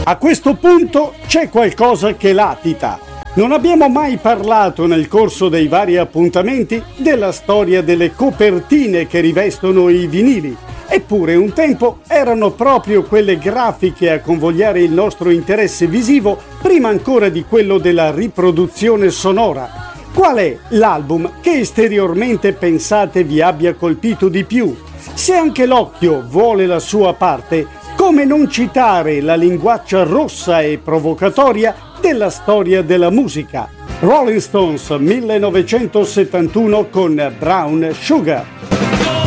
A questo punto c'è qualcosa che latita. Non abbiamo mai parlato nel corso dei vari appuntamenti della storia delle copertine che rivestono i vinili. Eppure un tempo erano proprio quelle grafiche a convogliare il nostro interesse visivo prima ancora di quello della riproduzione sonora. Qual è l'album che esteriormente pensate vi abbia colpito di più? Se anche l'occhio vuole la sua parte, come non citare la linguaccia rossa e provocatoria della storia della musica? Rolling Stones 1971 con Brown Sugar.